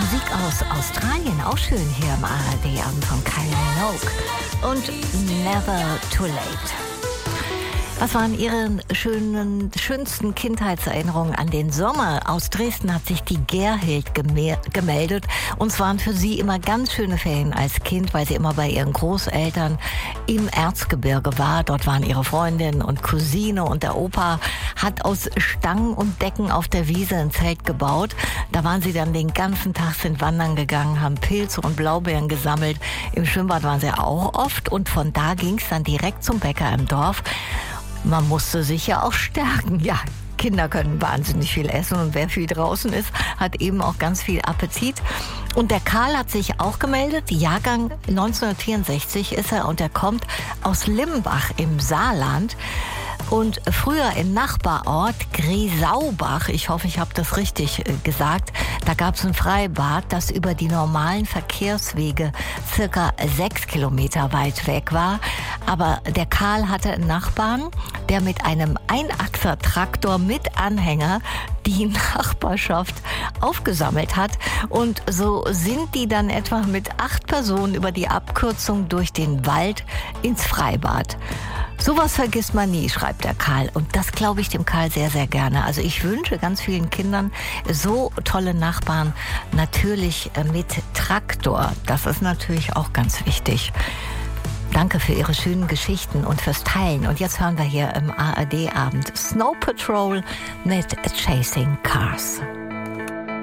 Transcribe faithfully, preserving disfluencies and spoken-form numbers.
Musik aus Australien, auch schön hier im A R D-Abend von Kylie Minogue. Und Never Too Late. Was waren Ihre schönen, schönsten Kindheitserinnerungen an den Sommer? Aus Dresden hat sich die Gerhild gemeldet. Und es waren für sie immer ganz schöne Ferien als Kind, weil sie immer bei ihren Großeltern im Erzgebirge war. Dort waren ihre Freundin und Cousine und der Opa hat aus Stangen und Decken auf der Wiese ein Zelt gebaut. Da waren sie dann den ganzen Tag, sind wandern gegangen, haben Pilze und Blaubeeren gesammelt. Im Schwimmbad waren sie auch oft und von da ging es dann direkt zum Bäcker im Dorf. Man musste sich ja auch stärken. Ja, Kinder können wahnsinnig viel essen und wer viel draußen ist, hat eben auch ganz viel Appetit. Und der Karl hat sich auch gemeldet. Jahrgang neunzehnhundertvierundsechzig ist er und er kommt aus Limbach im Saarland. Und früher im Nachbarort Griesaubach, ich hoffe, ich habe das richtig äh, gesagt, da gab es ein Freibad, das über die normalen Verkehrswege circa sechs Kilometer weit weg war. Aber der Karl hatte einen Nachbarn, der mit einem Einachser-Traktor mit Anhänger die Nachbarschaft aufgesammelt hat. Und so sind die dann etwa mit acht Personen über die Abkürzung durch den Wald ins Freibad. Sowas vergisst man nie, schreibt der Karl. Und das glaube ich dem Karl sehr, sehr gerne. Also ich wünsche ganz vielen Kindern so tolle Nachbarn, natürlich mit Traktor. Das ist natürlich auch ganz wichtig. Danke für Ihre schönen Geschichten und fürs Teilen. Und jetzt hören wir hier im A R D-Abend Snow Patrol mit Chasing Cars.